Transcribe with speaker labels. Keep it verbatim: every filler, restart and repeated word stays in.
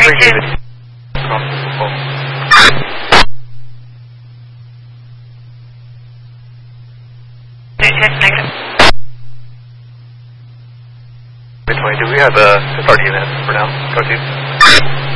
Speaker 1: two. Negative.
Speaker 2: twenty-two, we have a S R T unit for now. Go to.